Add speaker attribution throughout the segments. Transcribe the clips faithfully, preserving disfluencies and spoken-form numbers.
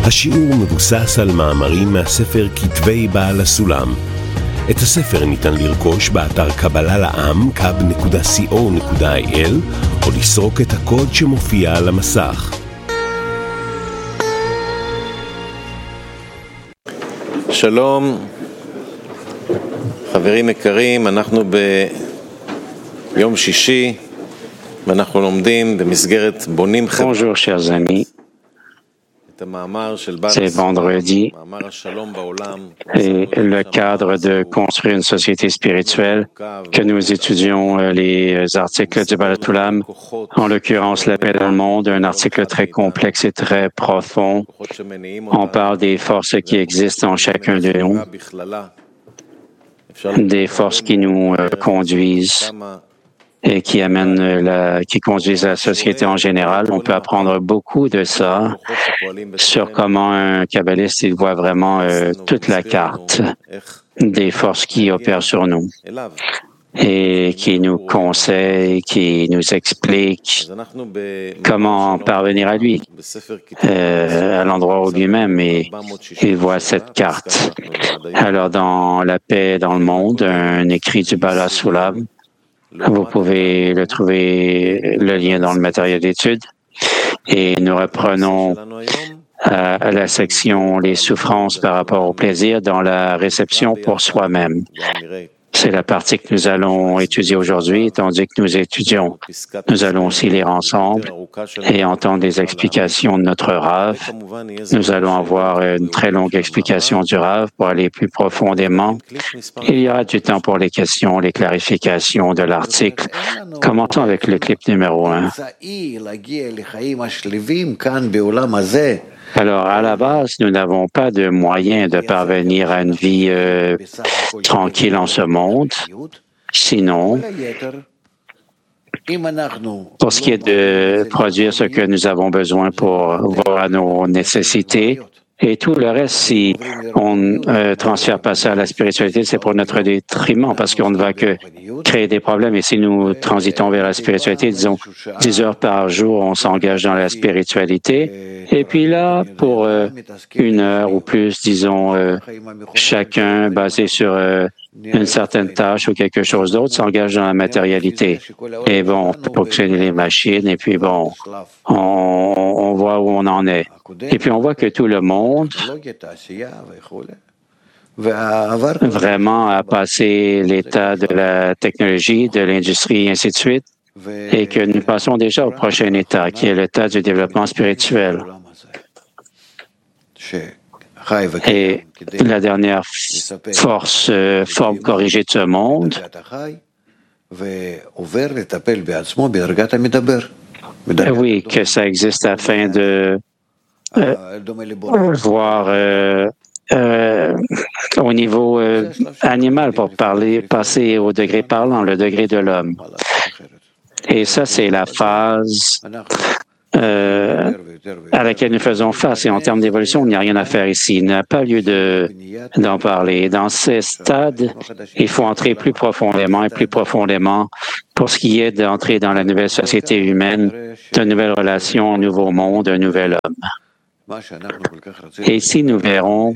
Speaker 1: השיעור מבוסס על מאמרים מהספר כתבי בעל הסולם. את הספר ניתן לרכוש באתר קבלה לעם קאב נקודה סי או נקודה איי אל או לסרוק את הקוד שמופיע על המסך.
Speaker 2: שלום, חברים יקרים, אנחנו ביום שישי ואנחנו לומדים במסגרת בונים חברה.
Speaker 3: Bonjour chers amis, c'est vendredi et le cadre de construire une société spirituelle que nous étudions les articles du Baal HaSulam, en l'occurrence la paix dans le monde, un article très complexe et très profond. On parle des forces qui existent en chacun de nous, des forces qui nous euh, conduisent et qui amènent la, qui conduisent la société en général. On peut apprendre beaucoup de ça sur comment un kabbaliste il voit vraiment euh, toute la carte des forces qui opèrent sur nous et qui nous conseillent, qui nous expliquent comment parvenir à lui, euh, à l'endroit où lui-même et il voit cette carte. Alors dans La paix dans le monde, un écrit du Baal HaSulam, vous pouvez le trouver, le lien dans le matériel d'étude. Et nous reprenons à, à la section les souffrances par rapport au plaisir dans la réception pour soi-même. C'est la partie que nous allons étudier aujourd'hui, tandis que nous étudions. Nous allons aussi lire ensemble et entendre des explications de notre Rav. Nous allons avoir une très longue explication du Rav pour aller plus profondément. Il y aura du temps pour les questions, les clarifications de l'article. Commençons avec le clip numéro un. Alors, à la base, nous n'avons pas de moyen de parvenir à une vie euh, tranquille en ce monde. Sinon, pour ce qui est de produire ce que nous avons besoin pour voir nos nécessités, et tout le reste, si on ne euh, transfère pas ça à la spiritualité, c'est pour notre détriment, parce qu'on ne va que créer des problèmes. Et si nous transitons vers la spiritualité, disons dix heures par jour, on s'engage dans la spiritualité. Et puis là, pour euh, une heure ou plus, disons, euh, chacun basé sur euh, une certaine tâche ou quelque chose d'autre s'engage dans la matérialité. Et bon, on peut fonctionner les machines, et puis bon, on, on voit où on en est. Et puis on voit que tout le monde vraiment a passé l'état de la technologie, de l'industrie, et ainsi de suite, et que nous passons déjà au prochain état, qui est l'état du développement spirituel. Et la dernière force, euh, forme corrigée de ce monde, oui, que ça existe afin de euh, voir euh, euh, au niveau euh, animal pour parler, passer au degré parlant, le degré de l'homme. Et ça, c'est la phase euh, à laquelle nous faisons face. Et en termes d'évolution, il n'y a rien à faire ici. Il n'y a pas lieu de, d'en parler. Dans ces stades, il faut entrer plus profondément et plus profondément pour ce qui est d'entrer dans la nouvelle société humaine, de nouvelles relations, un nouveau monde, un nouvel homme. Et ici, nous verrons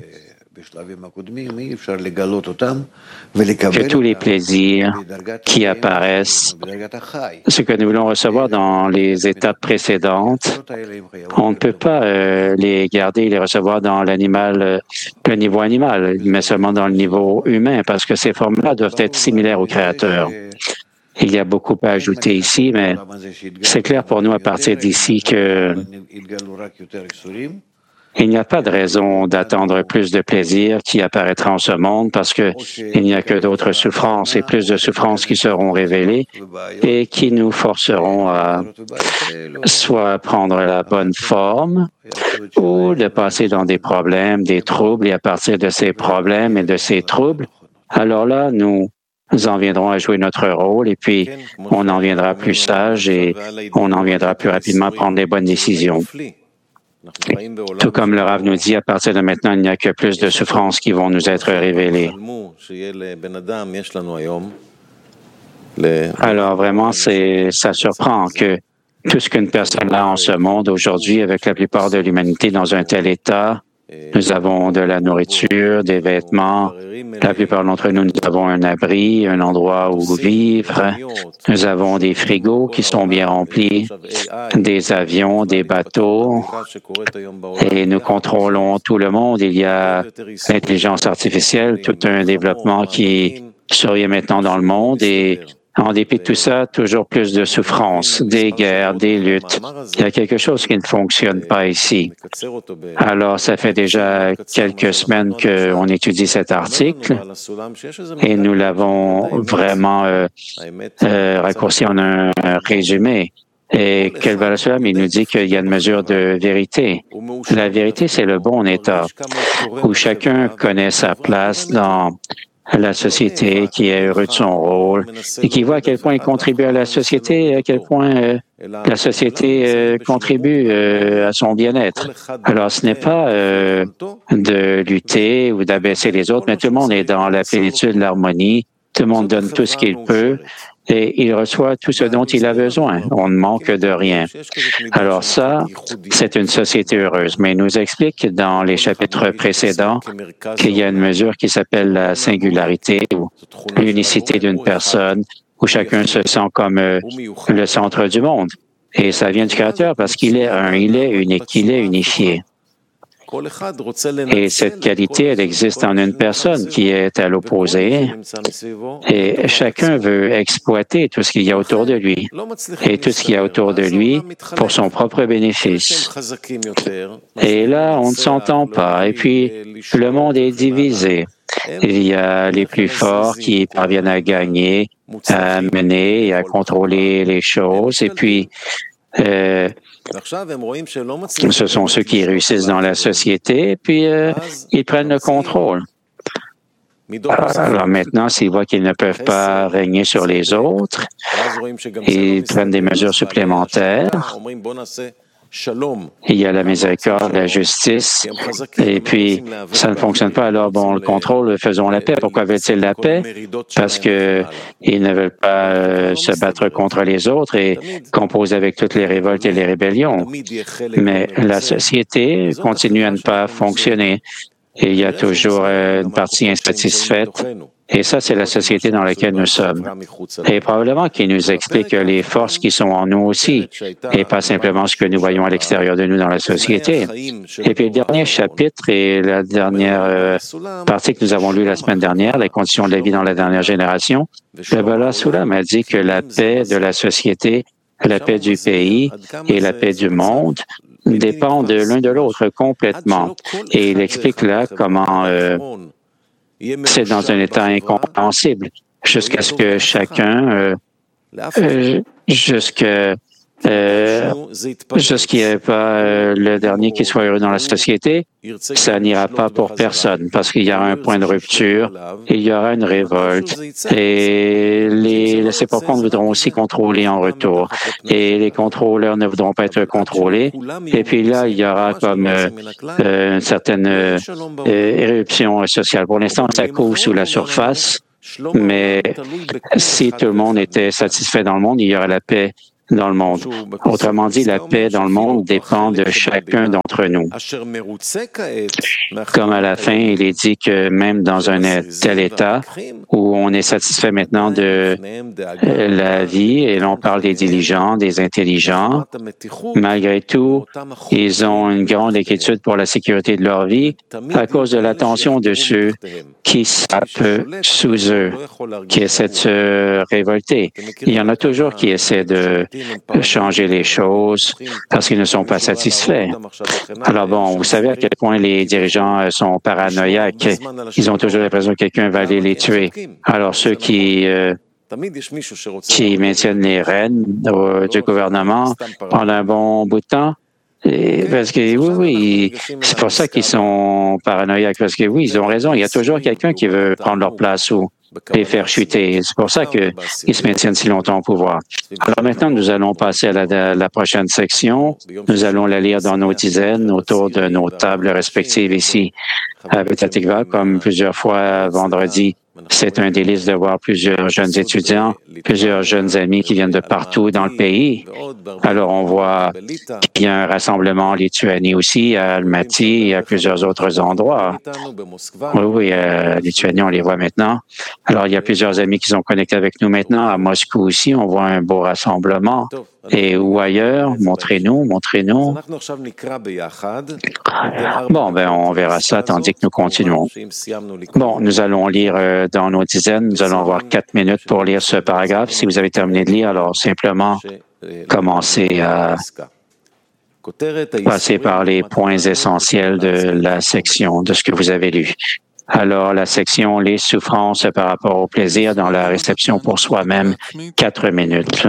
Speaker 3: que tous les plaisirs qui apparaissent, ce que nous voulons recevoir dans les étapes précédentes, on ne peut pas euh, les garder et les recevoir dans l'animal, euh, le niveau animal, mais seulement dans le niveau humain, parce que ces formes-là doivent être similaires au Créateur. Il y a beaucoup à ajouter ici, mais c'est clair pour nous à partir d'ici que il n'y a pas de raison d'attendre plus de plaisir qui apparaîtra en ce monde parce que il n'y a que d'autres souffrances et plus de souffrances qui seront révélées et qui nous forceront à soit prendre la bonne forme ou de passer dans des problèmes, des troubles et à partir de ces problèmes et de ces troubles, alors là, nous Nous en viendrons à jouer notre rôle et puis on en viendra plus sage et on en viendra plus rapidement à prendre les bonnes décisions. Tout comme le Rav nous dit, à partir de maintenant, il n'y a que plus de souffrances qui vont nous être révélées. Alors vraiment, c'est, ça surprend que tout ce qu'une personne a en ce monde aujourd'hui, avec la plupart de l'humanité dans un tel état. Nous avons de la nourriture, des vêtements. La plupart d'entre nous, nous avons un abri, un endroit où vivre. Nous avons des frigos qui sont bien remplis, des avions, des bateaux. Et nous contrôlons tout le monde. Il y a l'intelligence artificielle, tout un développement qui survient maintenant dans le monde. Et en dépit de tout ça, toujours plus de souffrances, des guerres, des luttes. Il y a quelque chose qui ne fonctionne pas ici. Alors, ça fait déjà quelques semaines qu'on étudie cet article et nous l'avons vraiment euh, euh, raccourci en un, un résumé. Et Kabbalah Sulam, il nous dit qu'il y a une mesure de vérité. La vérité, c'est le bon état où chacun connaît sa place dans la société, qui est heureux de son rôle et qui voit à quel point il contribue à la société et à quel point euh, la société euh, contribue euh, à son bien-être. Alors, ce n'est pas euh, de lutter ou d'abaisser les autres, mais tout le monde est dans la plénitude, l'harmonie. Tout le monde donne tout ce qu'il peut et il reçoit tout ce dont il a besoin. On ne manque de rien. Alors ça, c'est une société heureuse. Mais il nous explique dans les chapitres précédents qu'il y a une mesure qui s'appelle la singularité ou l'unicité d'une personne où chacun se sent comme euh, le centre du monde. Et ça vient du Créateur parce qu'il est un, il est unique, il est unifié. Et cette qualité, elle existe en une personne qui est à l'opposé et chacun veut exploiter tout ce qu'il y a autour de lui et tout ce qu'il y a autour de lui pour son propre bénéfice. Et là, on ne s'entend pas et puis le monde est divisé. Il y a les plus forts qui parviennent à gagner, à mener et à contrôler les choses et puis euh, ce sont ceux qui réussissent dans la société, puis euh, ils prennent le contrôle. Alors, alors maintenant, s'ils voient qu'ils ne peuvent pas régner sur les autres, ils prennent des mesures supplémentaires. Il y a la miséricorde, la justice, et puis ça ne fonctionne pas. Alors, bon, le contrôle, faisons la paix. Pourquoi veulent-ils la paix? Parce que ils ne veulent pas euh, se battre contre les autres et composer avec toutes les révoltes et les rébellions. Mais la société continue à ne pas fonctionner. Et il y a toujours euh, une partie insatisfaite. Et ça, c'est la société dans laquelle nous sommes. Et probablement qu'il nous explique les forces qui sont en nous aussi, et pas simplement ce que nous voyons à l'extérieur de nous dans la société. Et puis le dernier chapitre et la dernière euh, partie que nous avons lue la semaine dernière, les conditions de la vie dans la dernière génération, Kabbalah Sulam a dit que la paix de la société, la paix du pays et la paix du monde dépendent de l'un de l'autre complètement. Et il explique là comment euh, c'est dans un état incompréhensible jusqu'à ce que chacun, euh, euh, jusqu'à euh, jusqu'il n'y ait pas euh, le dernier qui soit heureux dans la société, ça n'ira pas pour personne parce qu'il y aura un point de rupture, il y aura une révolte et les laissés-pour-compte voudront aussi contrôler en retour et les contrôleurs ne voudront pas être contrôlés et puis là, il y aura comme euh, euh, une certaine euh, éruption sociale. Pour l'instant, ça coule sous la surface, mais si tout le monde était satisfait dans le monde, il y aurait la paix dans le monde. Autrement dit, la paix dans le monde dépend de chacun d'entre nous. Comme à la fin, il est dit que même dans un tel état où on est satisfait maintenant de la vie, et l'on parle des diligents, des intelligents, malgré tout, ils ont une grande inquiétude pour la sécurité de leur vie à cause de l'attention de ceux qui sapent sous eux, qui essaient de se révolter. Il y en a toujours qui essaient de changer les choses parce qu'ils ne sont pas satisfaits. Alors bon, vous savez à quel point les dirigeants sont paranoïaques. Ils ont toujours l'impression que quelqu'un va aller les tuer. Alors ceux qui euh, qui maintiennent les rênes euh, du gouvernement pendant un bon bout de temps, et parce que oui, oui, c'est pour ça qu'ils sont paranoïaques, parce que oui, ils ont raison. Il y a toujours quelqu'un qui veut prendre leur place ou les faire chuter. C'est pour ça qu'ils se maintiennent si longtemps au pouvoir. Alors maintenant, nous allons passer à la, à la prochaine section. Nous allons la lire dans nos dizaines autour de nos tables respectives ici à Petah Tikva, comme plusieurs fois vendredi C'est un délice de voir plusieurs jeunes étudiants, plusieurs jeunes amis qui viennent de partout dans le pays. Alors, on voit qu'il y a un rassemblement en Lituanie aussi, à Almaty et à plusieurs autres endroits. Oui, oui, à Lituanie, on les voit maintenant. Alors, il y a plusieurs amis qui sont connectés avec nous maintenant. À Moscou aussi, on voit un beau rassemblement. Et où ailleurs? Montrez-nous, montrez-nous. Bon, ben, on verra ça tandis que nous continuons. Bon, nous allons lire euh, dans nos dizaines, nous allons avoir quatre minutes pour lire ce paragraphe. Si vous avez terminé de lire, alors simplement commencez à passer par les points essentiels de la section, de ce que vous avez lu. Alors, la section « Les souffrances par rapport au plaisir dans la réception pour soi-même », quatre minutes.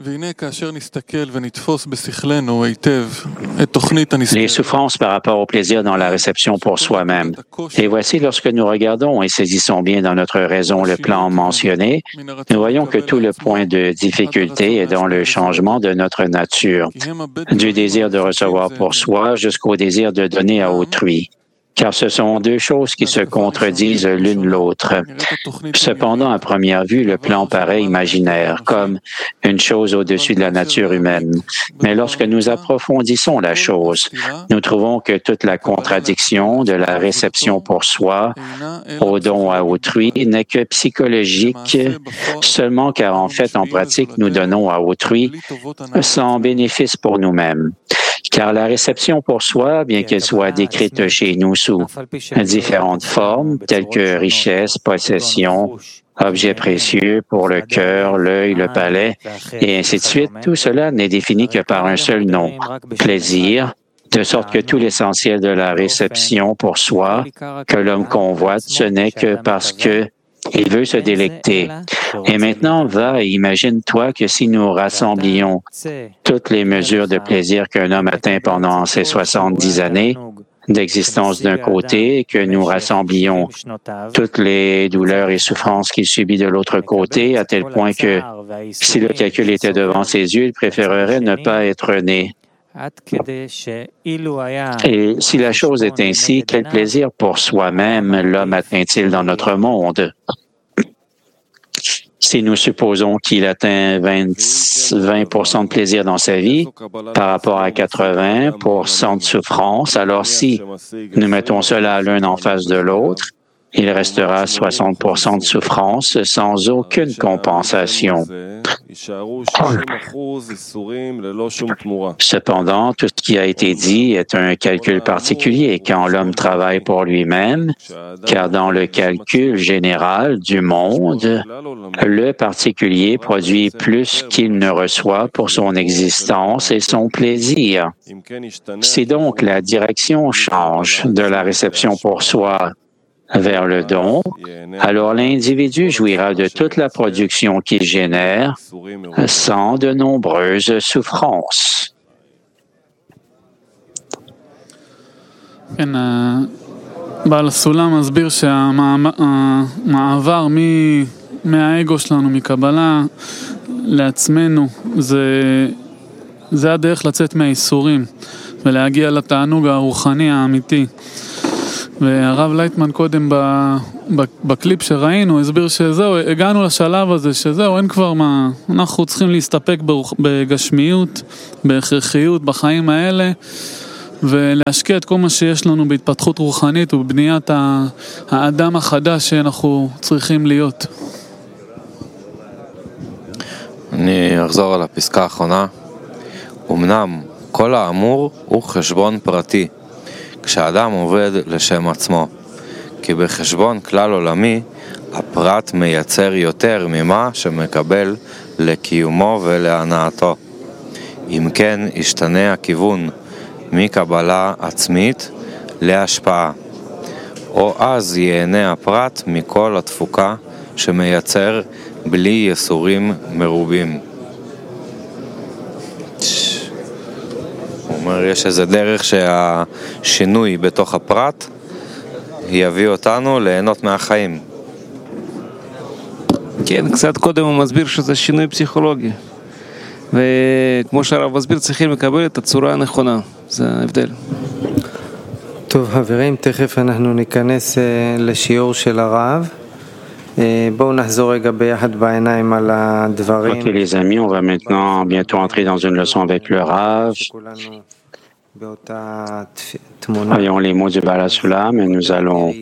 Speaker 3: Les souffrances par rapport au plaisir dans la réception pour soi-même. Et voici, lorsque nous regardons et saisissons bien dans notre raison le plan mentionné, nous voyons que tout le point de difficulté est dans le changement de notre nature, du désir de recevoir pour soi jusqu'au désir de donner à autrui. Car ce sont deux choses qui se contredisent l'une l'autre. Cependant, à première vue, le plan paraît imaginaire, comme une chose au-dessus de la nature humaine. Mais lorsque nous approfondissons la chose, nous trouvons que toute la contradiction de la réception pour soi au don à autrui n'est que psychologique, seulement car en fait, en pratique, nous donnons à autrui sans bénéfice pour nous-mêmes. Car la réception pour soi, bien qu'elle soit décrite chez nous sous différentes formes, telles que richesse, possession, objets précieux pour le cœur, l'œil, le palais, et ainsi de suite, tout cela n'est défini que par un seul nom, plaisir, de sorte que tout l'essentiel de la réception pour soi que l'homme convoite, ce n'est que parce que il veut se délecter. Et maintenant, va et imagine-toi que si nous rassemblions toutes les mesures de plaisir qu'un homme atteint pendant ses soixante-dix années d'existence d'un côté, que nous rassemblions toutes les douleurs et souffrances qu'il subit de l'autre côté, à tel point que si le calcul était devant ses yeux, il préférerait ne pas être né. Et si la chose est ainsi, quel plaisir pour soi-même l'homme atteint-il dans notre monde? Si nous supposons qu'il atteint vingt pour cent de plaisir dans sa vie par rapport à quatre-vingts pour cent de souffrance, alors si nous mettons cela l'un en face de l'autre, il restera soixante pour cent de souffrance sans aucune compensation. Cependant, tout ce qui a été dit est un calcul particulier quand l'homme travaille pour lui-même, car dans le calcul général du monde, le particulier produit plus qu'il ne reçoit pour son existence et son plaisir. Si donc la direction change de la réception pour soi vers le don, alors l'individu jouira de toute la production qu'il génère sans de nombreuses souffrances.
Speaker 4: בעל הסולם מסביר שהמעבר מהאגו שלנו, מקבלה לעצמנו, זה, זה הדרך לצאת מהאיסורים ולהגיע לתענוג הרוחני האמיתי. והרב לייטמן קודם בקליפ שראינו הסביר שזהו, הגענו לשלב הזה שזהו, אין כבר מה, אנחנו צריכים להסתפק בגשמיות, בהכרחיות בחיים האלה ולהשקיע את כל מה שיש לנו בהתפתחות רוחנית ובבניית האדם החדש שאנחנו צריכים להיות.
Speaker 5: אני אחזור על הפסקה האחרונה. אמנם כל האמור הוא חשבון פרטי כשאדם עובד לשם עצמו, כי בחשבון כלל עולמי הפרט מייצר יותר ממה שמקבל לקיומו ולהנאתו. אם כן, ישתנה הכיוון מקבלה עצמית להשפעה, או אז ייהנה הפרט מכל התפוקה שמייצר בלי יסורים מרובים. הוא אומר, יש איזה דרך שהשינוי בתוך הפרט יביא אותנו ליהנות מהחיים.
Speaker 6: כן, קצת קודם הוא מסביר שזה שינוי פסיכולוגי. וכמו שהרב מסביר, צריכים לקבל את הצורה הנכונה. זה ההבדל.
Speaker 7: טוב, חברים, תכף אנחנו ניכנס לשיעור של הרב.
Speaker 3: Ok les amis, on va maintenant bientôt entrer dans une leçon avec le Rav. Voyons les mots du Baal HaSulam et nous allons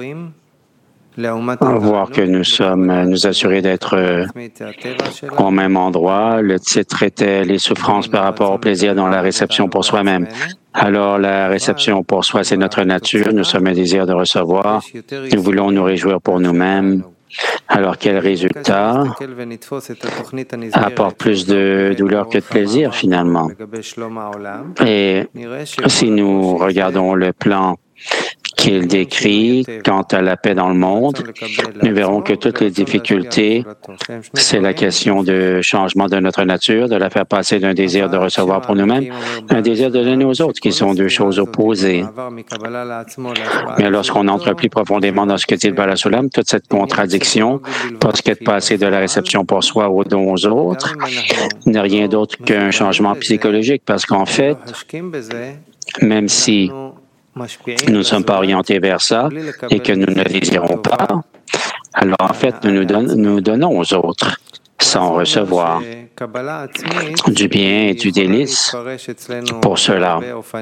Speaker 3: voir que nous sommes, nous assurer d'être au même endroit. Le titre était « Les souffrances par rapport au plaisir dans la réception pour soi-même ». Alors, la réception pour soi, c'est notre nature. Nous sommes un désir de recevoir. Nous voulons nous réjouir pour nous-mêmes. Alors, quel résultat apporte plus de douleur que de plaisir, finalement? Et si nous regardons le plan qu'il décrit quant à la paix dans le monde, nous verrons que toutes les difficultés, c'est la question de changement de notre nature, de la faire passer d'un désir de recevoir pour nous-mêmes à un désir de donner aux autres, qui sont deux choses opposées. Mais lorsqu'on entre plus profondément dans ce que dit le Baal HaSulam, toute cette contradiction, parce qu'être passé de la réception pour soi au don aux autres, n'est rien d'autre qu'un changement psychologique, parce qu'en fait, même si nous ne sommes pas orientés vers ça et que nous ne désirons pas, alors en fait, nous nous, don- nous donnons aux autres sans recevoir du bien et du délice pour cela.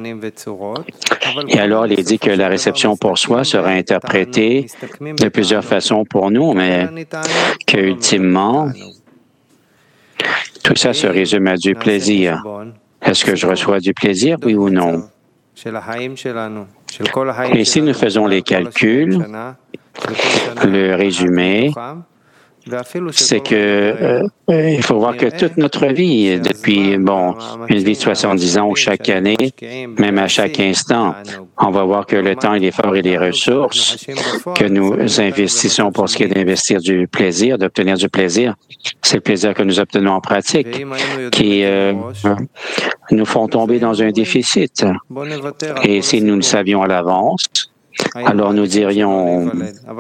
Speaker 3: Et alors, il est dit que la réception pour soi sera interprétée de plusieurs façons pour nous, mais qu'ultimement, tout ça se résume à du plaisir. Est-ce que je reçois du plaisir, oui ou non? Et si nous faisons les calculs, le résumé, c'est que euh, il faut voir que toute notre vie, depuis bon une vie de soixante-dix ans ou chaque année, même à chaque instant, on va voir que le temps et l'effort et les ressources que nous investissons pour ce qui est d'investir du plaisir, d'obtenir du plaisir, c'est le plaisir que nous obtenons en pratique qui euh, nous font tomber dans un déficit. Et si nous le savions à l'avance, alors nous dirions,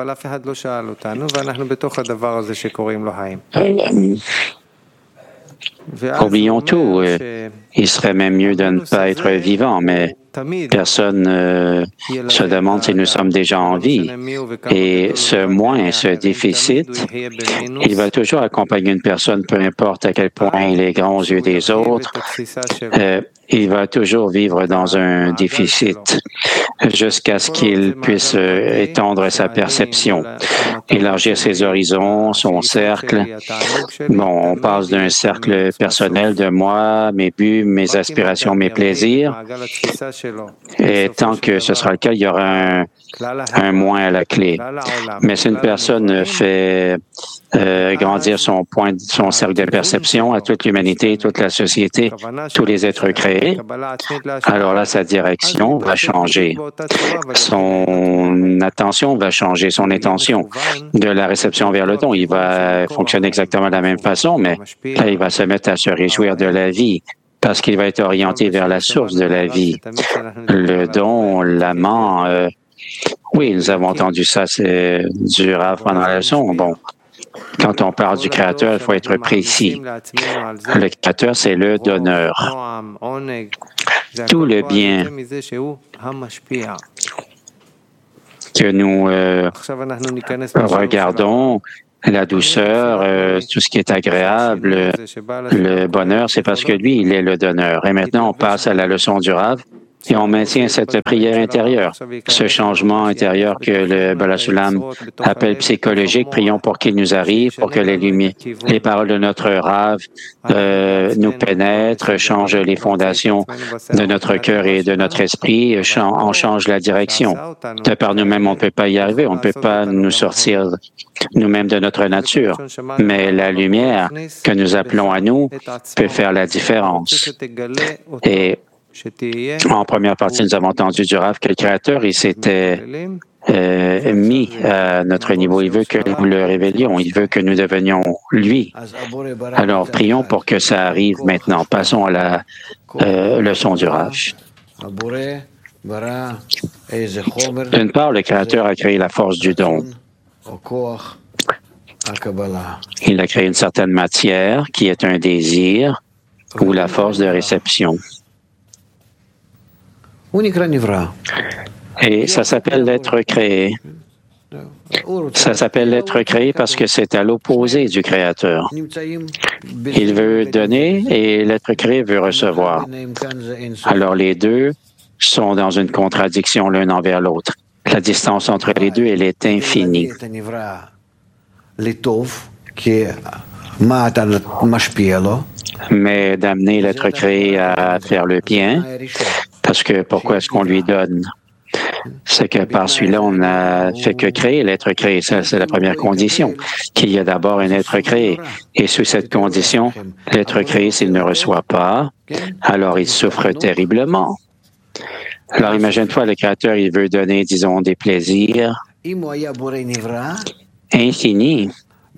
Speaker 3: oublions tout, il serait même mieux de ne pas être vivant, mais personne euh, se demande si nous sommes déjà en vie. Et ce moins, ce déficit, il va toujours accompagner une personne, peu importe à quel point il est grand aux yeux des autres, euh, il va toujours vivre dans un déficit jusqu'à ce qu'il puisse euh, étendre sa perception, élargir ses horizons, son cercle. Bon, on passe d'un cercle personnel de moi, mes buts, mes aspirations, mes plaisirs. Et tant que ce sera le cas, il y aura un, un moins à la clé. Mais si une personne fait euh, grandir son point, son cercle de perception à toute l'humanité, toute la société, tous les êtres créés, alors là, sa direction va changer. Son attention va changer, son intention de la réception vers le don. Il va fonctionner exactement de la même façon, mais là, il va se mettre à se réjouir de la vie, parce qu'il va être orienté vers la source de la vie. Le don, l'amant, euh, oui, nous avons entendu ça, c'est du Rav pendant la leçon. Bon, quand on parle du Créateur, il faut être précis. Le Créateur, c'est le donneur. Tout le bien que nous euh, regardons, la douceur, euh, tout ce qui est agréable, le bonheur, c'est parce que lui, il est le donneur. Et maintenant, on passe à la leçon du Rav et on maintient cette prière intérieure, ce changement intérieur que le Baal HaSulam appelle psychologique. Prions pour qu'il nous arrive, pour que les lumières, les paroles de notre Rav euh, nous pénètrent, changent les fondations de notre cœur et de notre esprit, on change la direction. De par nous-mêmes, on ne peut pas y arriver, on ne peut pas nous sortir nous-mêmes de notre nature, mais la lumière que nous appelons à nous peut faire la différence. Et en première partie, nous avons entendu du Rav que le Créateur, il s'était euh, mis à notre niveau. Il veut que nous le révélions, il veut que nous devenions lui. Alors, prions pour que ça arrive maintenant. Passons à la euh, leçon du Rav. D'une part, le Créateur a créé la force du don. Il a créé une certaine matière qui est un désir ou la force de réception. Et ça s'appelle l'être créé. Ça s'appelle l'être créé parce que c'est à l'opposé du Créateur. Il veut donner et l'être créé veut recevoir. Alors les deux sont dans une contradiction l'un envers l'autre. La distance entre les deux, elle est infinie. Mais d'amener l'être créé à faire le bien, parce que pourquoi est-ce qu'on lui donne? C'est que par celui-là, on n'a fait que créer l'être créé. Ça, c'est la première condition, qu'il y a d'abord un être créé. Et sous cette condition, l'être créé, s'il ne reçoit pas, alors il souffre terriblement. Alors imagine-toi, le Créateur, il veut donner, disons, des plaisirs infinis.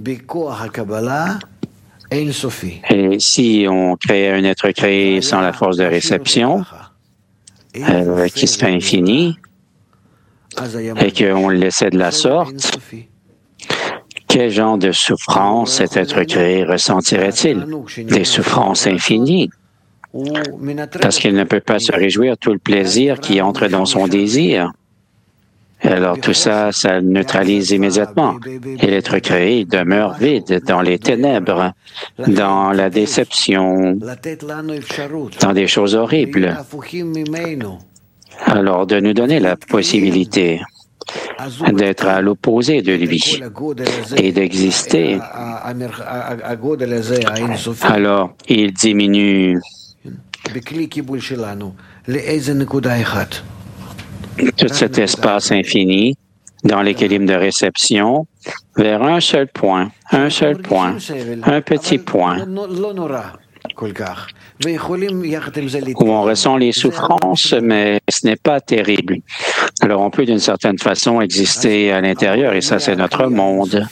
Speaker 3: Et si on crée un être créé sans la force de réception, euh, qui serait infini, et qu'on le laissait de la sorte, quel genre de souffrance cet être créé ressentirait-il? Des souffrances infinies. Parce qu'il ne peut pas se réjouir tout le plaisir qui entre dans son désir. Alors tout ça, ça le neutralise immédiatement. Et l'être créé il demeure vide dans les ténèbres, dans la déception, dans des choses horribles. Alors de nous donner la possibilité d'être à l'opposé de lui et d'exister. Alors il diminue tout cet espace infini dans l'équilibre de réception vers un seul point, un seul point, un petit point, où on ressent les souffrances, mais ce n'est pas terrible. Alors on peut d'une certaine façon exister à l'intérieur, et ça c'est notre monde.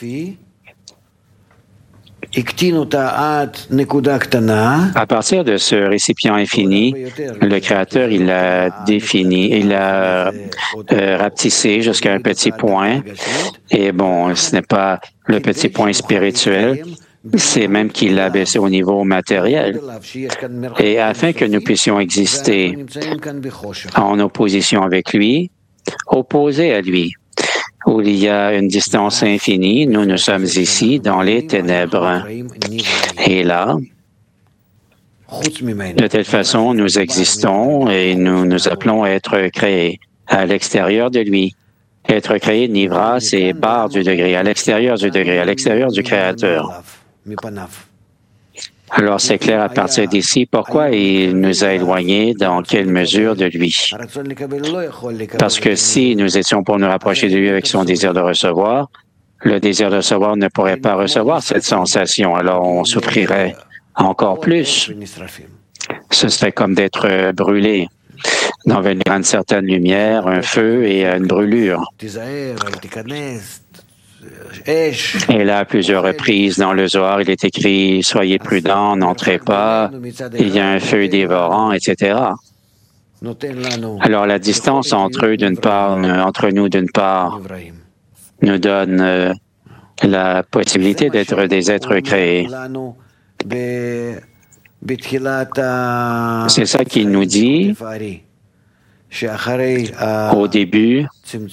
Speaker 3: À partir de ce récipient infini, le Créateur, il l'a défini, il l'a euh, rapetissé jusqu'à un petit point. Et bon, ce n'est pas le petit point spirituel, c'est même qu'il l'a baissé au niveau matériel. Et afin que nous puissions exister en opposition avec lui, opposés à lui, où il y a une distance infinie, nous, nous sommes ici dans les ténèbres. Et là, de telle façon, nous existons et nous nous appelons à être créés à l'extérieur de lui. Être créé, Nivra, c'est barre du degré, à l'extérieur du degré, à l'extérieur du Créateur. Alors, c'est clair à partir d'ici pourquoi il nous a éloignés, dans quelle mesure de lui. Parce que si nous étions pour nous rapprocher de lui avec son désir de recevoir, le désir de recevoir ne pourrait pas recevoir cette sensation, alors on souffrirait encore plus. Ce serait comme d'être brûlé, d'en venir à une certaine lumière, un feu et à une brûlure. Et là, à plusieurs reprises dans le Zohar, il est écrit « Soyez prudents, n'entrez pas, il y a un feu dévorant, et cetera » Alors, la distance entre eux, d'une part, entre nous, d'une part, nous donne euh, la possibilité d'être des êtres créés. C'est ça qu'il nous dit au début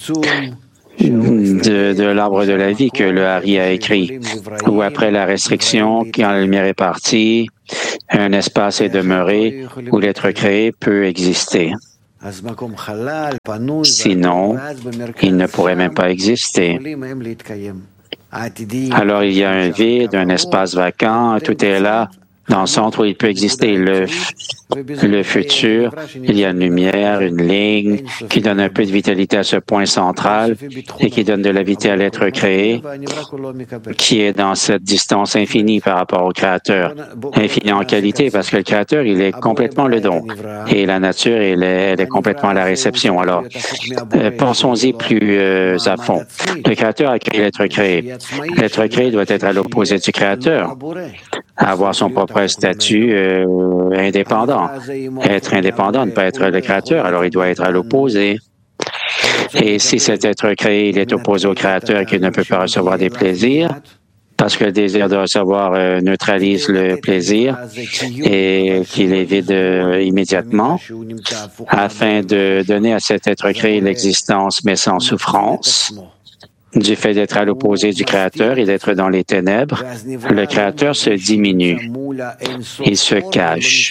Speaker 3: de, de l'arbre de la vie que le Hari a écrit, où après la restriction, quand la lumière est partie, un espace est demeuré où l'être créé peut exister. Sinon, il ne pourrait même pas exister. Alors il y a un vide, un espace vacant, tout est là, dans le centre où il peut exister. Le, le futur, il y a une lumière, une ligne qui donne un peu de vitalité à ce point central et qui donne de la vitalité à l'être créé, qui est dans cette distance infinie par rapport au Créateur. Infini en qualité, parce que le Créateur, il est complètement le don. Et la nature, elle est, elle est complètement la réception. Alors, euh, pensons-y plus euh, à fond. Le Créateur a créé l'être créé. L'être créé doit être à l'opposé du Créateur, avoir son propre statut euh, indépendant. Être indépendant ne pas être le Créateur, alors il doit être à l'opposé. Et si cet être créé, il est opposé au Créateur et qu'il ne peut pas recevoir des plaisirs, parce que le désir de recevoir euh, neutralise le plaisir et qu'il est vide euh, immédiatement, afin de donner à cet être créé l'existence mais sans souffrance, du fait d'être à l'opposé du Créateur et d'être dans les ténèbres, le Créateur se diminue, il se cache.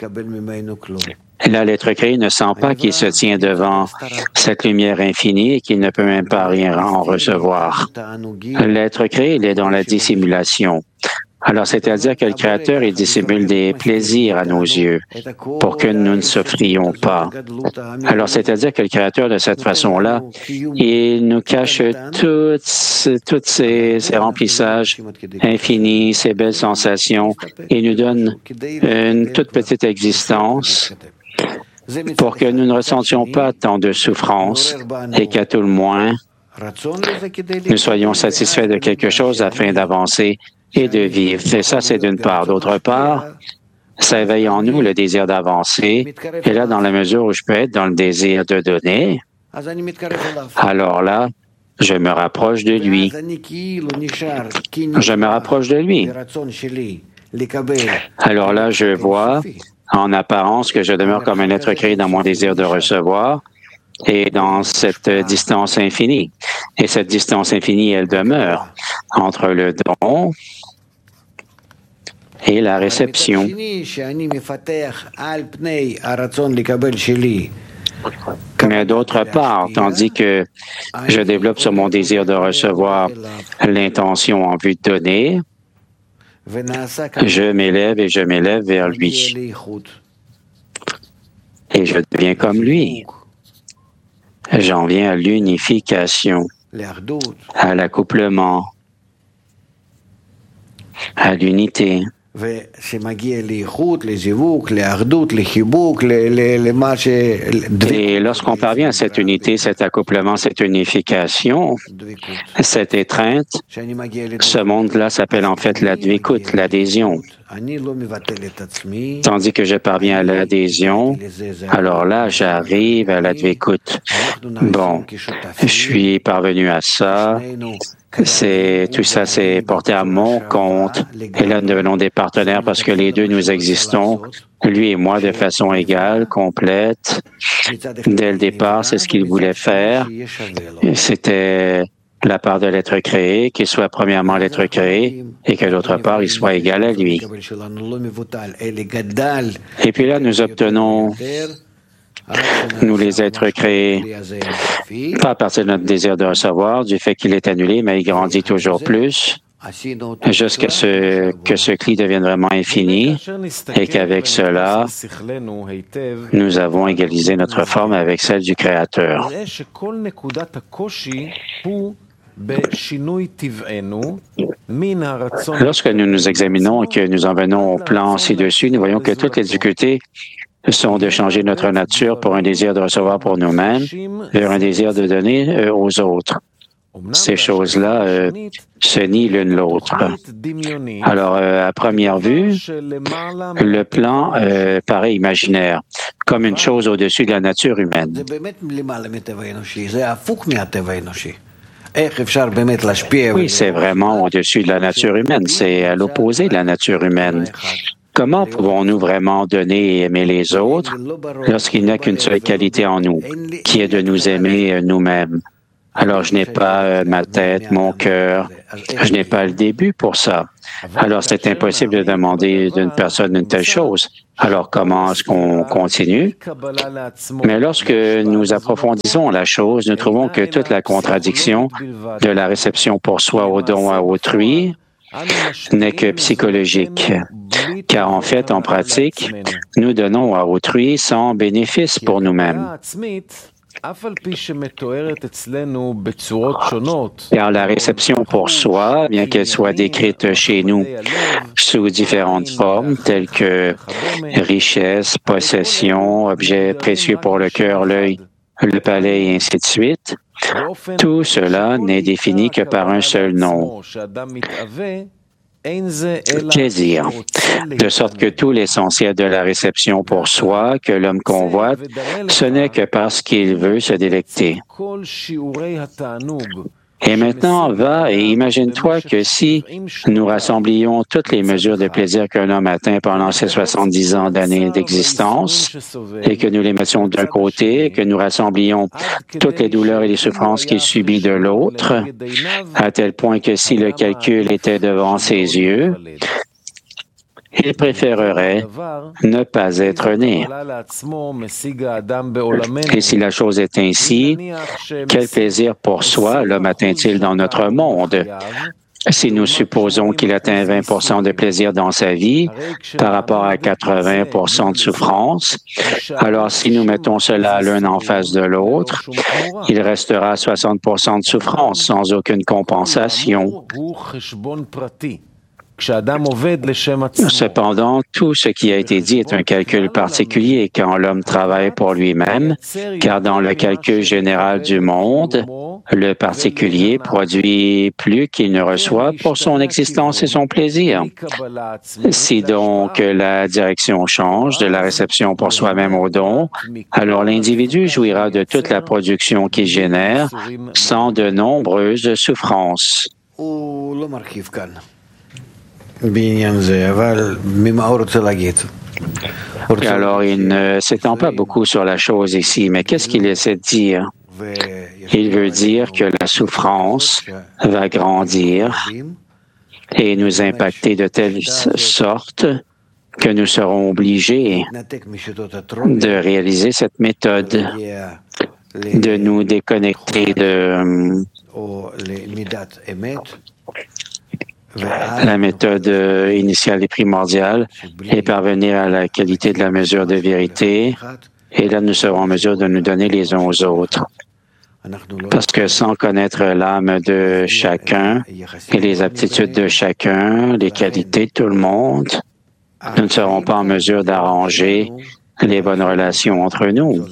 Speaker 3: Là, l'être créé ne sent pas qu'il se tient devant cette lumière infinie et qu'il ne peut même pas rien en recevoir. L'être créé, il est dans la dissimulation. Alors, c'est-à-dire que le Créateur, il dissimule des plaisirs à nos yeux pour que nous ne souffrions pas. Alors, c'est-à-dire que le Créateur, de cette façon-là, il nous cache tous toutes ces, ces remplissages infinis, ces belles sensations, et nous donne une toute petite existence pour que nous ne ressentions pas tant de souffrance et qu'à tout le moins, nous soyons satisfaits de quelque chose afin d'avancer et de vivre. Et ça, c'est d'une part. D'autre part, ça éveille en nous le désir d'avancer. Et là, dans la mesure où je peux être dans le désir de donner, alors là, je me rapproche de lui. Je me rapproche de lui. Alors là, je vois en apparence que je demeure comme un être créé dans mon désir de recevoir et dans cette distance infinie. Et cette distance infinie, elle demeure entre le don et la réception. Mais d'autre part, tandis que je développe sur mon désir de recevoir l'intention en vue de donner, je m'élève et je m'élève vers lui. Et je deviens comme lui. J'en viens à l'unification, à l'accouplement, à l'unité. Et lorsqu'on parvient à cette unité, cet accouplement, cette unification, cette étreinte, ce monde-là s'appelle en fait l'advikut, l'adhésion. Tandis que je parviens à l'adhésion, alors là, j'arrive à l'advikut. Bon, je suis parvenu à ça. C'est tout ça, c'est porté à mon compte. Et là, nous devenons des partenaires parce que les deux, nous existons, lui et moi, de façon égale, complète. Dès le départ, c'est ce qu'il voulait faire. C'était la part de l'être créé, qu'il soit premièrement l'être créé et que d'autre part, il soit égal à lui. Et puis là, nous obtenons, nous les êtres créés, pas à partir de notre désir de recevoir, du fait qu'il est annulé, mais il grandit toujours plus, jusqu'à ce que ce cli devienne vraiment infini, et qu'avec cela, nous avons égalisé notre forme avec celle du Créateur. Lorsque nous nous examinons et que nous en venons au plan ci-dessus, nous voyons que toutes les difficultés sont de changer notre nature pour un désir de recevoir pour nous-mêmes vers un désir de donner euh, aux autres. Ces choses-là euh, se nient l'une l'autre. Alors, euh, à première vue, le plan euh, paraît imaginaire, comme une chose au-dessus de la nature humaine. Oui, c'est vraiment au-dessus de la nature humaine, c'est à l'opposé de la nature humaine. Comment pouvons-nous vraiment donner et aimer les autres lorsqu'il n'y a qu'une seule qualité en nous, qui est de nous aimer nous-mêmes? Alors, je n'ai pas euh, ma tête, mon cœur, je n'ai pas le début pour ça. Alors, c'est impossible de demander d'une personne une telle chose. Alors, comment est-ce qu'on continue? Mais lorsque nous approfondissons la chose, nous trouvons que toute la contradiction de la réception pour soi au don à autrui n'est que psychologique. Car en fait, en pratique, nous donnons à autrui sans bénéfice pour nous-mêmes. Car la réception pour soi, bien qu'elle soit décrite chez nous sous différentes formes, telles que richesse, possession, objets précieux pour le cœur, l'œil, le palais et ainsi de suite, tout cela n'est défini que par un seul nom, plaisir, de sorte que tout l'essentiel de la réception pour soi que l'homme convoite, ce n'est que parce qu'il veut se délecter. Et maintenant, va et imagine-toi que si nous rassemblions toutes les mesures de plaisir qu'un homme atteint pendant ses soixante-dix ans d'années d'existence et que nous les mettions d'un côté, que nous rassemblions toutes les douleurs et les souffrances qu'il subit de l'autre, à tel point que si le calcul était devant ses yeux, il préférerait ne pas être né. Et si la chose est ainsi, quel plaisir pour soi l'homme atteint-il dans notre monde? Si nous supposons qu'il atteint vingt pour cent de plaisir dans sa vie par rapport à quatre-vingts pour cent de souffrance, alors si nous mettons cela l'un en face de l'autre, il restera soixante pour cent de souffrance sans aucune compensation. Cependant, tout ce qui a été dit est un calcul particulier quand l'homme travaille pour lui-même, car dans le calcul général du monde, le particulier produit plus qu'il ne reçoit pour son existence et son plaisir. Si donc la direction change de la réception pour soi-même au don, alors l'individu jouira de toute la production qu'il génère sans de nombreuses souffrances. Et alors, il ne s'étend pas beaucoup sur la chose ici, mais qu'est-ce qu'il essaie de dire? Il veut dire que la souffrance va grandir et nous impacter de telle sorte que nous serons obligés de réaliser cette méthode, de nous déconnecter de la méthode initiale et primordiale et parvenir à la qualité de la mesure de vérité. Et là, nous serons en mesure de nous donner les uns aux autres. Parce que sans connaître l'âme de chacun et les aptitudes de chacun, les qualités de tout le monde, nous ne serons pas en mesure d'arranger les bonnes relations entre nous.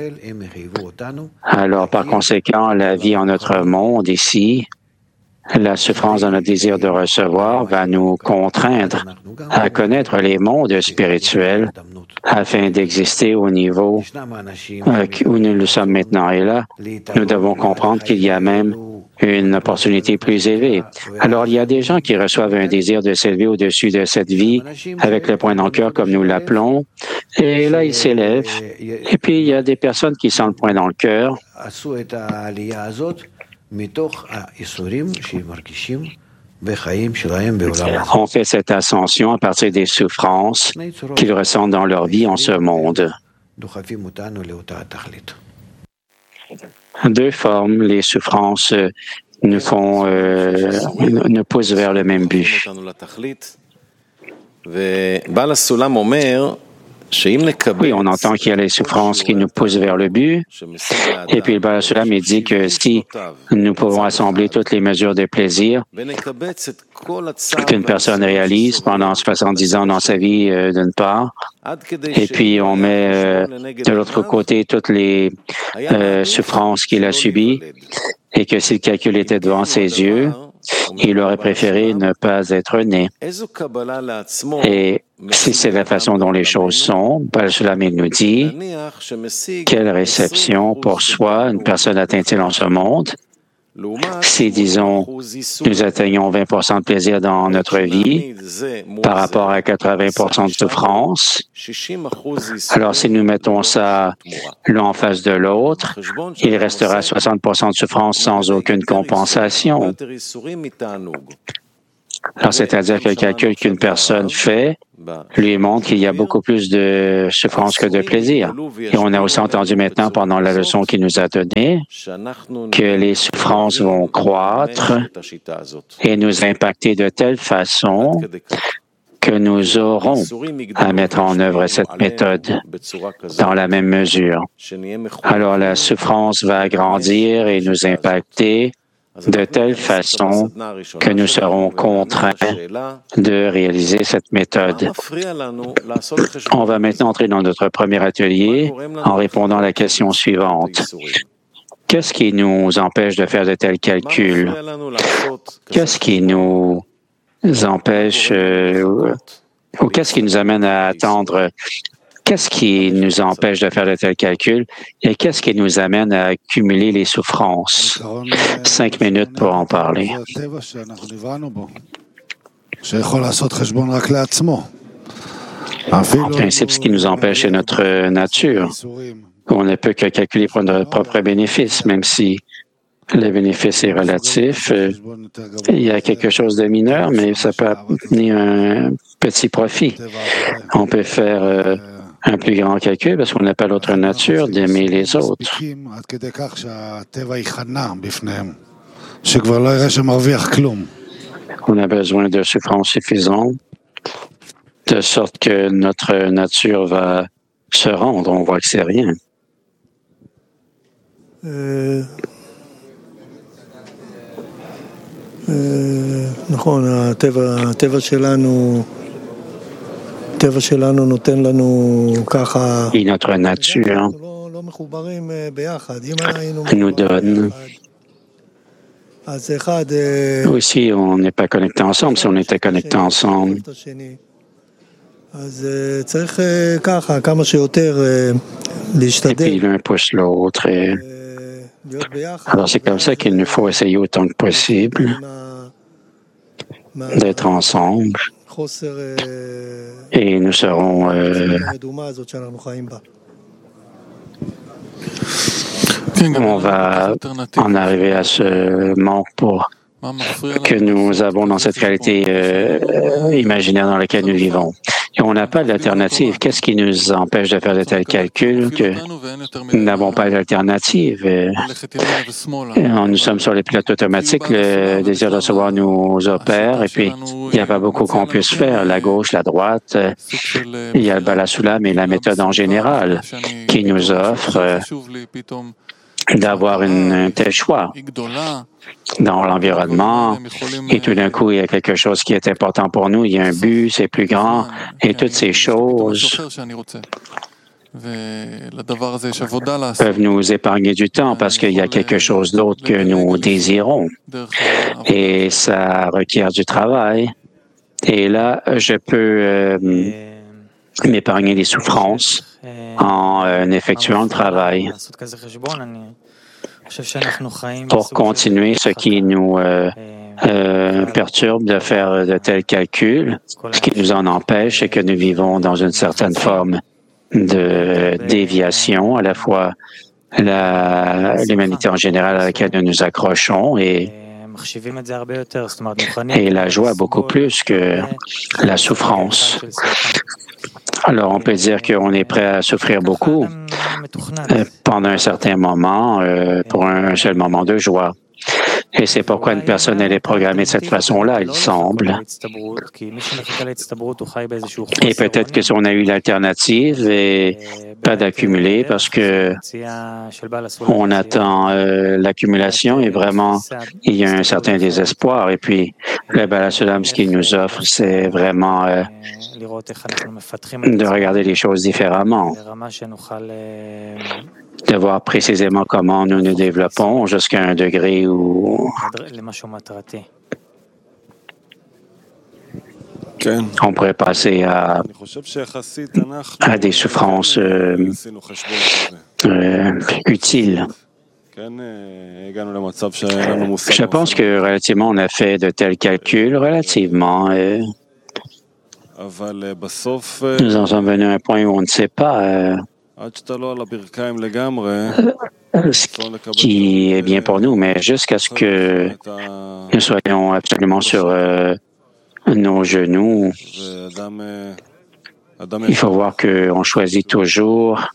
Speaker 3: Alors, par conséquent, la vie en notre monde ici, la souffrance dans notre désir de recevoir va nous contraindre à connaître les mondes spirituels afin d'exister au niveau où nous le sommes maintenant. Et là, nous devons comprendre qu'il y a même une opportunité plus élevée. Alors, il y a des gens qui reçoivent un désir de s'élever au-dessus de cette vie avec le point dans le cœur, comme nous l'appelons, et là, ils s'élèvent. Et puis, il y a des personnes qui sentent le point dans le cœur. On fait cette ascension à partir des souffrances qu'ils ressentent dans leur vie en ce monde. Deux formes, les souffrances nous font, euh, nous poussent vers le même but. Oui, on entend qu'il y a les souffrances qui nous poussent vers le but. Et puis le Baal HaSulam, il dit que si nous pouvons assembler toutes les mesures de plaisir qu'une personne réalise pendant soixante-dix ans dans sa vie, euh, d'une part, et puis on met euh, de l'autre côté toutes les euh, souffrances qu'il a subies, et que si le calcul était devant ses yeux, il aurait préféré ne pas être né. Et si c'est la façon dont les choses sont, Baal HaSulam nous dit quelle réception pour soi une personne atteint-il en ce monde? Si, disons, nous atteignons vingt pour cent de plaisir dans notre vie par rapport à quatre-vingts pour cent de souffrance, alors si nous mettons ça l'un en face de l'autre, il restera soixante pour cent de souffrance sans aucune compensation. Alors, c'est-à-dire que le calcul qu'une personne fait lui montre qu'il y a beaucoup plus de souffrance que de plaisir. Et on a aussi entendu maintenant pendant la leçon qu'il nous a donnée que les souffrances vont croître et nous impacter de telle façon que nous aurons à mettre en œuvre cette méthode dans la même mesure. Alors, la souffrance va grandir et nous impacter de telle façon que nous serons contraints de réaliser cette méthode. On va maintenant entrer dans notre premier atelier en répondant à la question suivante. Qu'est-ce qui nous empêche de faire de tels calculs? Qu'est-ce qui nous empêche euh, ou qu'est-ce qui nous amène à attendre? Qu'est-ce qui nous empêche de faire de tels calculs et qu'est-ce qui nous amène à accumuler les souffrances? Cinq minutes pour en parler. En principe, ce qui nous empêche, c'est notre nature. On ne peut que calculer pour notre propre bénéfice, même si le bénéfice est relatif. Il y a quelque chose de mineur, mais ça peut amener un petit profit. On peut faire euh, un plus grand calcul parce qu'on n'a pas l'autre nature d'aimer les autres. On a besoin de souffrance suffisante, de sorte que notre nature va se rendre. On voit que c'est rien. Euh...
Speaker 7: נכון, הטבע, הטבע שלנו, הטבע שלנו נותן לנו ככה,
Speaker 3: notre nature
Speaker 7: לא מחוברים ביחד, אם היינו
Speaker 3: nous donne.
Speaker 7: אז אחד,
Speaker 3: aussi on n'est pas connecté ensemble, si on était connecté ensemble.
Speaker 7: אז צריך ככה, כמה שיותר להשתדל.
Speaker 3: Et puis l'un pousse l'autre. Et... Alors c'est comme ça qu'il nous faut essayer autant que possible d'être ensemble et nous serons euh, on va en arriver à ce manque pour que nous avons dans cette réalité euh, imaginaire dans laquelle nous vivons. Et on n'a pas d'alternative. Qu'est-ce qui nous empêche de faire de tels calculs que nous n'avons pas d'alternative? Nous sommes sur les pilotes automatiques, le désir de recevoir nous opère, et puis il n'y a pas beaucoup qu'on puisse faire. La gauche, la droite, il y a le Balasulam et la méthode en général qui nous offre d'avoir une, un tel choix dans l'environnement et tout d'un coup, il y a quelque chose qui est important pour nous, il y a un but, c'est plus grand et toutes ces choses peuvent nous épargner du temps parce qu'il y a quelque chose d'autre que nous désirons et ça requiert du travail. Et là, je peux euh, m'épargner des souffrances en euh, effectuant le travail. Pour continuer, ce qui nous euh, euh, perturbe de faire de tels calculs, ce qui nous en empêche, c'est que nous vivons dans une certaine forme de déviation, à la fois la, l'humanité en général à laquelle nous nous accrochons et, et la joie beaucoup plus que la souffrance. Alors, on peut dire qu'on est prêt à souffrir beaucoup euh, pendant un certain moment, euh, pour un seul moment de joie. Et c'est pourquoi une personne, elle est programmée de cette façon-là, il semble. Et peut-être que si on a eu l'alternative et pas d'accumuler parce que on attend euh, l'accumulation et vraiment, il y a un certain désespoir. Et puis, le Balasulam, ce qu'il nous offre, c'est vraiment euh, de regarder les choses différemment, de voir précisément comment nous nous développons jusqu'à un degré où on pourrait passer à, à des souffrances euh, euh, utiles. Je pense que relativement, on a fait de tels calculs relativement. Euh, nous en sommes venus à un point où on ne sait pas euh, ce qui est bien pour nous, mais jusqu'à ce que nous soyons absolument sur euh, nos genoux, il faut voir qu'on choisit toujours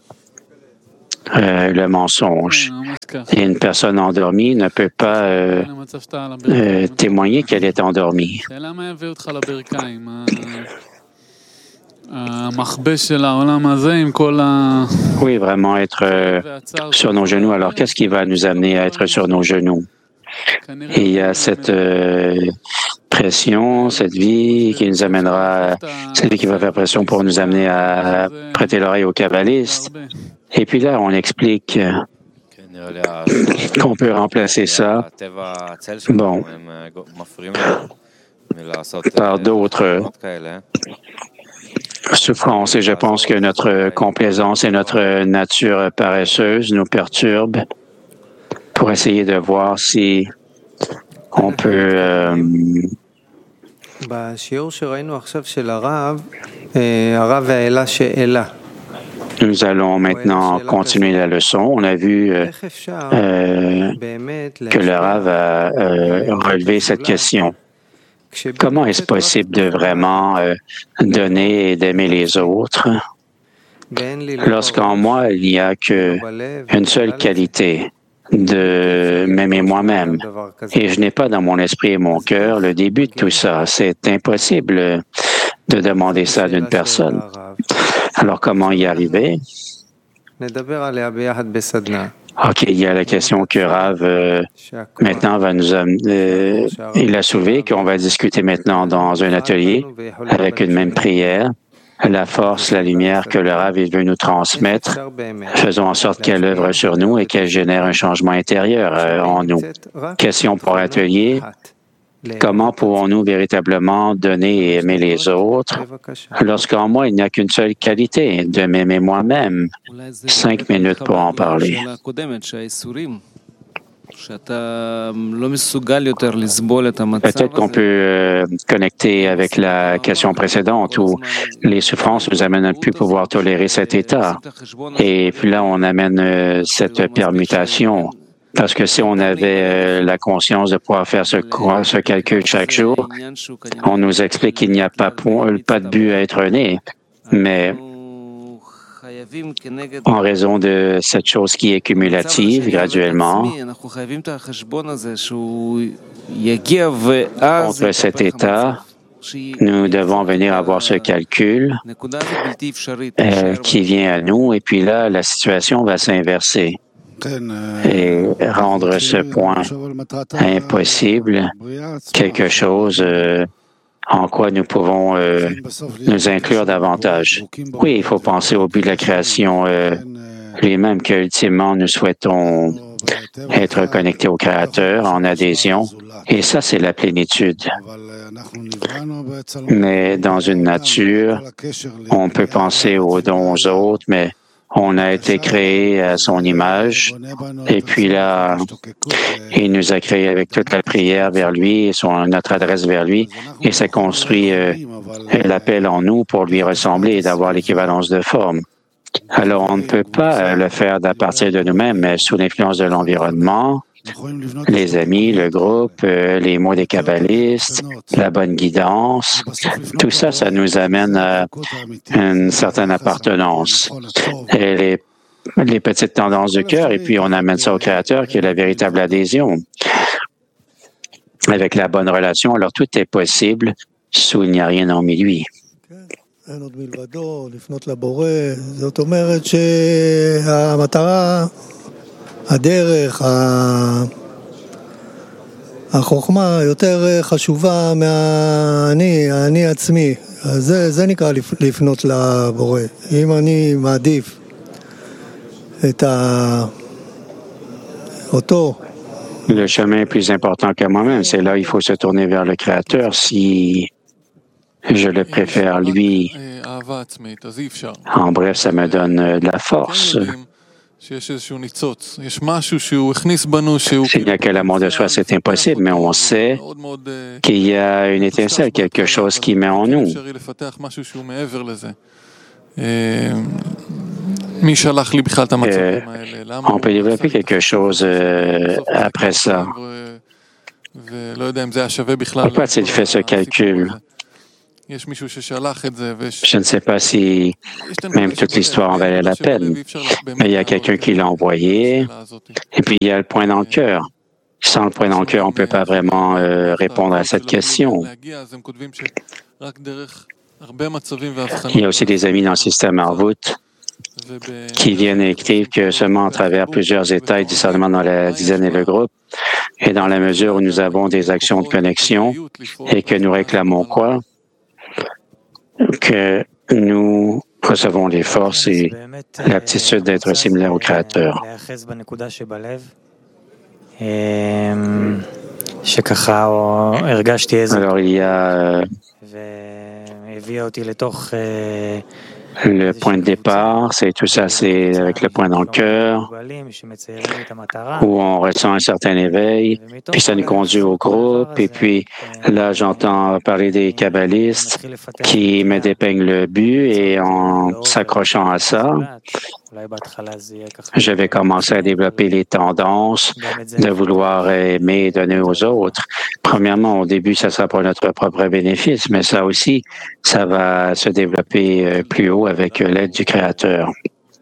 Speaker 3: euh, le mensonge. Et une personne endormie ne peut pas euh, euh, témoigner qu'elle est endormie. Oui, vraiment être euh, sur nos genoux. Alors, qu'est-ce qui va nous amener à être sur nos genoux? Et il y a cette euh, pression, cette vie qui nous amènera, cette vie qui va faire pression pour nous amener à prêter l'oreille aux kabbalistes. Et puis là, on explique qu'on peut remplacer ça, bon, par d'autres souffrance et je pense que notre complaisance et notre nature paresseuse nous perturbent pour essayer de voir si on peut euh, nous allons maintenant continuer la leçon. On a vu euh, euh, que le Rav a euh, relevé cette question. Comment est-ce possible de vraiment euh, donner et d'aimer les autres lorsqu'en moi, il n'y a qu'une seule qualité, de m'aimer moi-même. Et je n'ai pas dans mon esprit et mon cœur le début de tout ça. C'est impossible de demander ça d'une personne. Alors, comment y arriver? OK, il y a la question que Rav euh, maintenant va nous amener. Euh, il a soulevé qu'on va discuter maintenant dans un atelier avec une même prière. La force, la lumière que le Rav veut nous transmettre, faisons en sorte qu'elle œuvre sur nous et qu'elle génère un changement intérieur euh, en nous. Question pour l'atelier. Comment pouvons-nous véritablement donner et aimer les autres lorsqu'en moi, il n'y a qu'une seule qualité, de m'aimer moi-même? Cinq minutes pour en parler. Peut-être qu'on peut euh, connecter avec la question précédente où les souffrances nous amènent à ne plus pouvoir tolérer cet état. Et puis là, on amène euh, cette permutation. Parce que si on avait euh, la conscience de pouvoir faire ce, ce calcul chaque jour, on nous explique qu'il n'y a pas, pas de but à être né. Mais en raison de cette chose qui est cumulative, graduellement, contre cet état, nous devons venir avoir ce calcul euh, qui vient à nous, et puis là, la situation va s'inverser et rendre ce point impossible quelque chose euh, en quoi nous pouvons euh, nous inclure davantage. Oui, il faut penser au but de la création euh, lui-même, qu'ultimement nous souhaitons être connectés au Créateur en adhésion, et ça, c'est la plénitude. Mais dans une nature, on peut penser aux dons aux autres, mais on a été créé à son image, et puis là, il nous a créé avec toute la prière vers lui, et son, notre adresse vers lui, et ça construit euh, l'appel en nous pour lui ressembler et d'avoir l'équivalence de forme. Alors, on ne peut pas le faire à partir de nous-mêmes, mais sous l'influence de l'environnement, les amis, le groupe, euh, les mots des kabbalistes, la bonne guidance, tout ça, ça nous amène à une certaine appartenance. Et les, les petites tendances du cœur, et puis on amène ça au Créateur, qui est la véritable adhésion. Avec la bonne relation, alors tout est possible, sous il n'y a rien hormis lui.
Speaker 7: הדרך, החוכמה יותר חשובה מהאני, האני עצמי. זה, זה נקרא לפנות לבורא. אם אני מעדיף את אותו...
Speaker 3: Le chemin est plus important que moi-même. C'est là il faut se tourner vers le Créateur. Si je le préfère lui, en bref, ça me donne de la force. S'il n'y a que l'amour de soi, c'est impossible, mais on sait qu'il y a une étincelle, quelque chose qui met en nous. Euh, on peut développer quelque chose euh, après ça. Pourquoi a-t-il fait ce calcul? Je ne sais pas si même toute l'histoire en valait la peine, mais il y a quelqu'un qui l'a envoyé, et puis il y a le point dans le cœur. Sans le point dans le cœur, on ne peut pas vraiment euh, répondre à cette question. Il y a aussi des amis dans le système Arvut qui viennent et écrivent que seulement à travers plusieurs états et discernement dans la dizaine et le groupe, et dans la mesure où nous avons des actions de connexion et que nous réclamons quoi? Que nous recevons les forces et l'aptitude d'être similaires au Créateur. Alors il y a euh, Le point de départ, c'est tout ça, c'est avec le point dans le cœur, où on ressent un certain éveil, puis ça nous conduit au groupe, et puis là, j'entends parler des kabbalistes qui me dépeignent le but, et en s'accrochant à ça, je vais commencer à développer les tendances de vouloir aimer et donner aux autres. Premièrement, au début, ça sera pour notre propre bénéfice, mais ça aussi, ça va se développer plus haut avec l'aide du Créateur.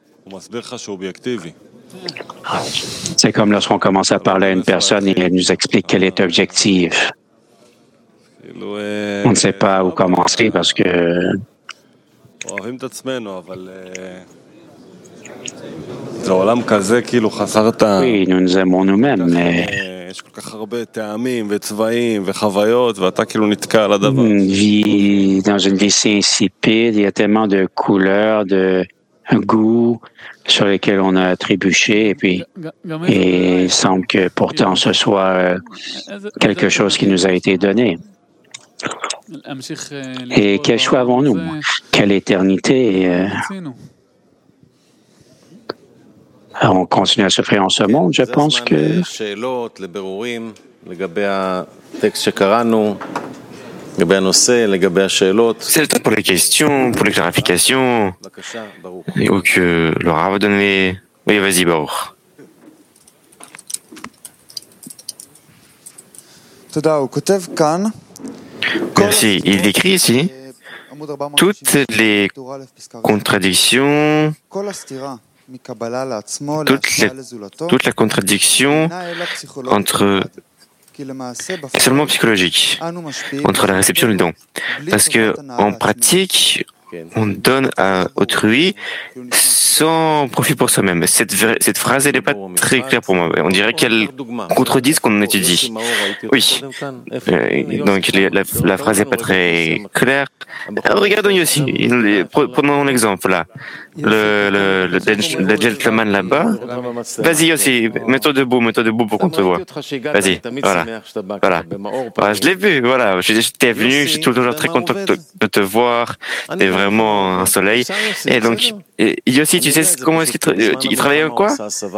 Speaker 3: C'est comme lorsqu'on commence à parler à une personne et elle nous explique qu'elle est objective. On ne sait pas où commencer parce que oui, nous nous aimons nous-mêmes, mais une vie, dans une vie si insipide, il y a tellement de couleurs, de goûts sur lesquels on a trébuché, et puis et il semble que pourtant ce soit quelque chose qui nous a été donné. Et quel choix avons-nous? Quelle éternité? euh, On continue à souffrir en ce monde. Je pense que
Speaker 8: c'est le temps pour les questions, pour les clarifications, ou que le Rav va donner. Oui, vas-y, Baruch. Merci. Il décrit ici toutes les contradictions, toute, les, toute la contradiction entre seulement psychologique, entre la réception et le don. Parce que en pratique, on donne à autrui sans profit pour soi-même. Cette, cette phrase, elle n'est pas très claire pour moi. On dirait qu'elle contredit ce qu'on étudie. Oui. Euh, donc les, la, la phrase n'est pas très claire. Alors, regardons aussi. Prenons l'exemple là. Le, le, le, le gentleman là-bas. Vas-y aussi, mets-toi debout, mets-toi debout pour qu'on te voit. Vas-y, voilà. Voilà. Voilà, je l'ai vu, voilà. J'étais venu, je suis toujours très content de te, de te voir. T'es vraiment un soleil. Et donc, Yossi, tu sais comment est-ce qu'il tra- il travaille quoi?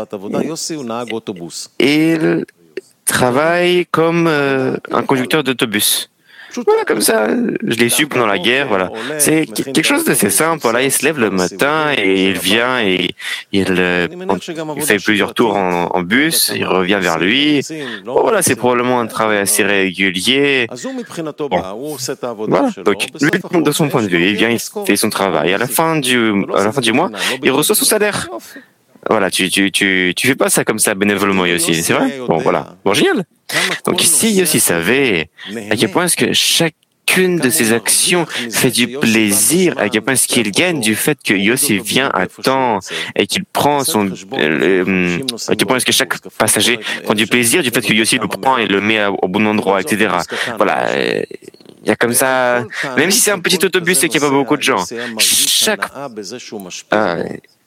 Speaker 8: Il travaille comme euh, un conducteur d'autobus. Voilà, comme ça, je l'ai su pendant la guerre, voilà. C'est quelque chose d'assez simple, voilà, il se lève le matin et il vient et il, euh, il fait plusieurs tours en, en bus, il revient vers lui. Bon, voilà, c'est probablement un travail assez régulier. Bon. Voilà, donc, lui, de son point de vue, il vient, il fait son travail. À la fin du, à la fin du mois, il reçoit son salaire. Voilà, tu, tu, tu, tu fais pas ça comme ça bénévolement aussi, c'est vrai? Bon, voilà. Bon, génial. Donc ici, Yossi savait à quel point est-ce que chacune de ses actions fait du plaisir, à quel point est-ce qu'il gagne du fait que Yossi vient à temps et qu'il prend son... Euh, à quel point est-ce que chaque passager prend du plaisir du fait que Yossi le prend et le met au bon endroit, et cetera. Voilà. Il y a comme ça... Même si c'est un petit autobus et qu'il n'y a pas beaucoup de gens, chaque... Euh,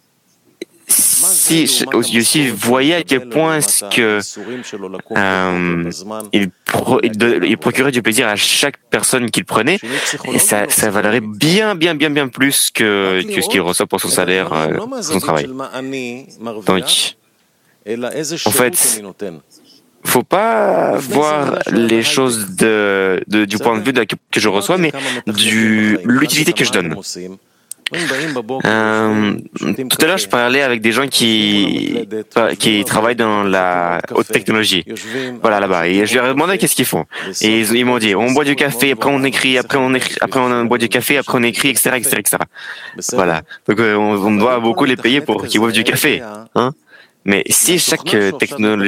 Speaker 8: si Yossi voyait à quel point est-ce que euh, il, pro, il, de, il procurait du plaisir à chaque personne qu'il prenait, et ça, ça valerait bien, bien, bien, bien plus que, que ce qu'il reçoit pour son salaire, euh, pour son travail. Donc, en fait, faut pas voir les choses de, de, du point de vue de, que je reçois, mais de l'utilité que je donne. Euh, tout à l'heure, je parlais avec des gens qui qui travaillent dans la haute technologie. Voilà, là-bas. Et je leur ai demandé qu'est-ce qu'ils font. Et ils, ils m'ont dit, on boit du café, après on écrit, après on écrit, après on boit du café, après on écrit, et cetera, et cetera, et cetera. Voilà. Donc on, on doit beaucoup les payer pour qu'ils boivent du café, hein. Mais si chaque technologie